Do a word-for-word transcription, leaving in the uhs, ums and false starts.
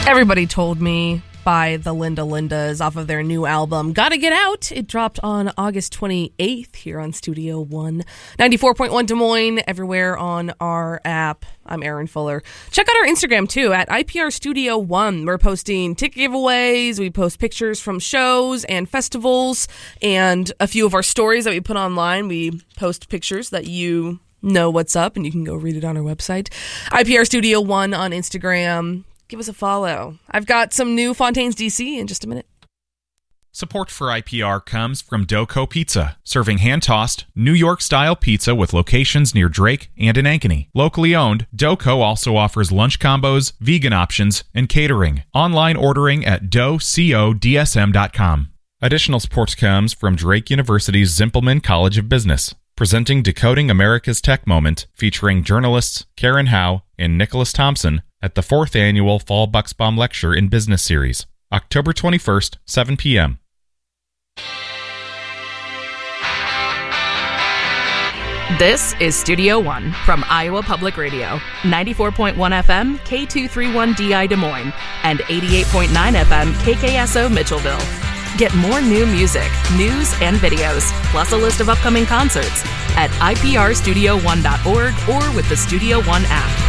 Everybody Told Me by the Linda Lindas off of their new album, Gotta Get Out. It dropped on August twenty-eighth here on Studio One. ninety-four point one Des Moines, everywhere on our app. I'm Aaron Fuller. Check out our Instagram, too, at I P R Studio One. We're posting ticket giveaways. We post pictures from shows and festivals, and a few of our stories that we put online. We post pictures that you know what's up, and you can go read it on our website. I P R Studio One on Instagram. Give us a follow. I've got some new Fontaines D C in just a minute. Support for I P R comes from Doco Pizza, serving hand-tossed, New York-style pizza with locations near Drake and in Ankeny. Locally owned, Doco also offers lunch combos, vegan options, and catering. Online ordering at doco d s m dot com. Additional support comes from Drake University's Zimpelman College of Business, presenting Decoding America's Tech Moment, featuring journalists Karen Howe and Nicholas Thompson at the fourth annual Fall Bucksbaum Lecture in Business Series, October twenty-first, seven p.m. This is Studio One from Iowa Public Radio, ninety-four point one F M, K two thirty-one D I Des Moines, and eighty-eight point nine F M, K K S O Mitchellville. Get more new music, news, and videos, plus a list of upcoming concerts at I P R studio one dot org or with the Studio One app.